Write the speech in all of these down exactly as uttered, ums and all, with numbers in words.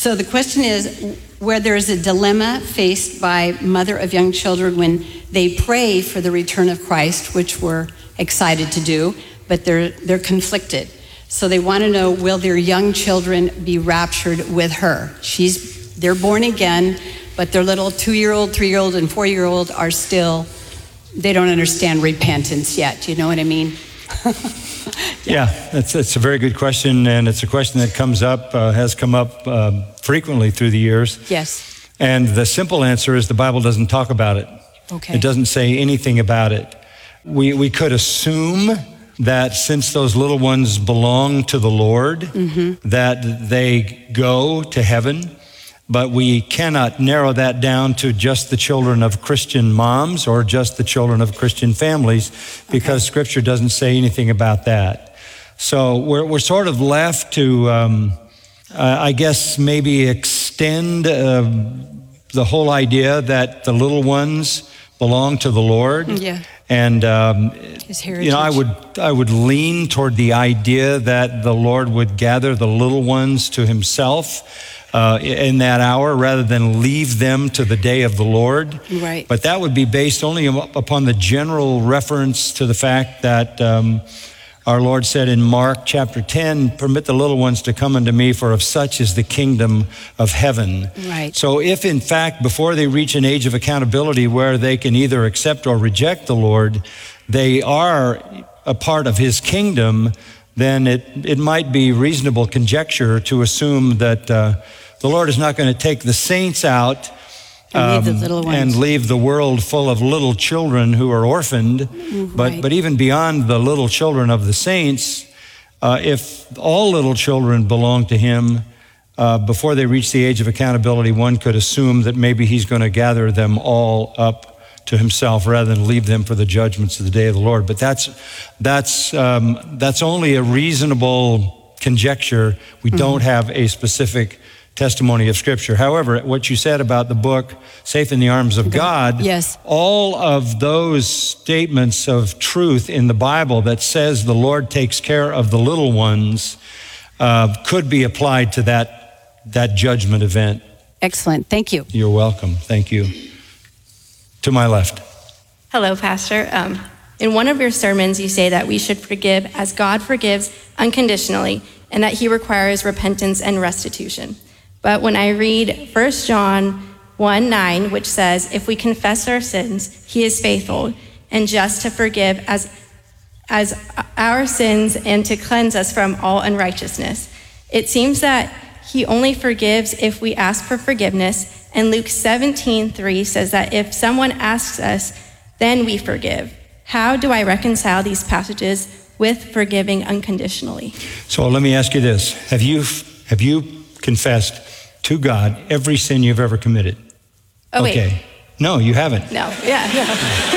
So the question is, where there is a dilemma faced by mother of young children when they pray for the return of Christ, which we're excited to do, but they're they're conflicted. So they want to know, will their young children be raptured with her? She's they're born again, but their little two-year-old, three-year-old, and four-year-old are still, they don't understand repentance yet. You know what I mean? Yeah, yeah that's, that's a very good question, and it's a question that comes up, uh, has come up uh, frequently through the years. Yes. And the simple answer is the Bible doesn't talk about it. Okay. It doesn't say anything about it. We, we could assume that since those little ones belong to the Lord, mm-hmm. that they go to heaven. But we cannot narrow that down to just the children of Christian moms or just the children of Christian families, because okay. Scripture doesn't say anything about that. So we're we're sort of left to, um, uh, I guess, maybe extend uh, the whole idea that the little ones belong to the Lord. Yeah. And um, His heritage. You know, I would I would lean toward the idea that the Lord would gather the little ones to Himself Uh, in that hour, rather than leave them to the day of the Lord. Right. But that would be based only upon the general reference to the fact that um, our Lord said in Mark chapter ten, permit the little ones to come unto me, for of such is the kingdom of heaven. Right. So if in fact, before they reach an age of accountability where they can either accept or reject the Lord, they are a part of His kingdom, then it, it might be reasonable conjecture to assume that uh, the Lord is not going to take the saints out um, and, leave the little ones. and leave the world full of little children who are orphaned. Right. But but even beyond the little children of the saints, uh, if all little children belong to Him, uh, before they reach the age of accountability, one could assume that maybe He's going to gather them all up to Himself rather than leave them for the judgments of the day of the Lord. But that's that's um, that's only a reasonable conjecture. We mm-hmm. don't have a specific testimony of Scripture. However, what you said about the book, Safe in the Arms of God, yes. all of those statements of truth in the Bible that says the Lord takes care of the little ones uh, could be applied to that, that judgment event. Excellent. Thank you. You're welcome. Thank you. To my left. Hello, Pastor. Um, in one of your sermons, you say that we should forgive as God forgives unconditionally, and that He requires repentance and restitution. But when I read First John one nine, which says, if we confess our sins, He is faithful and just to forgive as, as our sins and to cleanse us from all unrighteousness. It seems that He only forgives if we ask for forgiveness. And Luke seventeen three says that if someone asks us, then we forgive. How do I reconcile these passages with forgiving unconditionally? So let me ask you this. Have you, have you confessed to God every sin you've ever committed? Oh, okay. Wait. No, you haven't. No, yeah. No.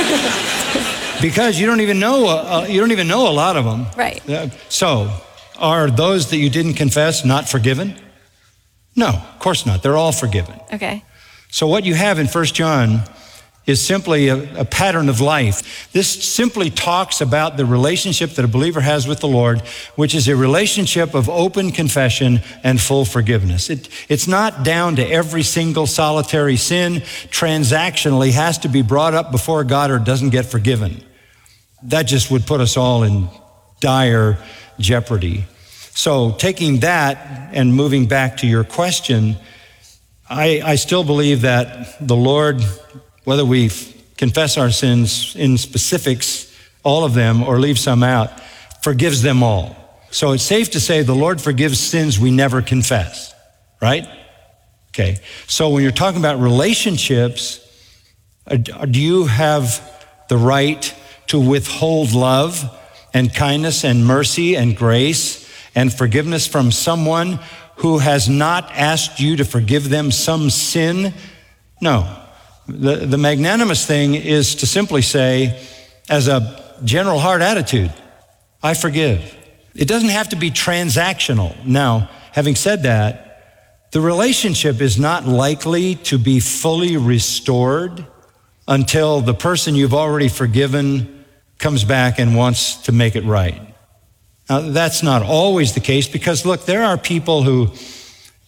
Because you don't even know, uh, you don't even know a lot of them. Right. Uh, so are those that you didn't confess not forgiven? No, of course not. They're all forgiven. Okay. So what you have in First John is simply a, a pattern of life. This simply talks about the relationship that a believer has with the Lord, which is a relationship of open confession and full forgiveness. It, it's not down to every single solitary sin transactionally has to be brought up before God or doesn't get forgiven. That just would put us all in dire jeopardy. So taking that and moving back to your question, I, I still believe that the Lord, whether we confess our sins in specifics, all of them, or leave some out, forgives them all. So it's safe to say the Lord forgives sins we never confess, right? Okay. So when you're talking about relationships, do you have the right to withhold love and kindness and mercy and grace and forgiveness from someone who has not asked you to forgive them some sin? No. The, the magnanimous thing is to simply say, as a general heart attitude, I forgive. It doesn't have to be transactional. Now, having said that, the relationship is not likely to be fully restored until the person you've already forgiven comes back and wants to make it right. Now, that's not always the case because, look, there are people who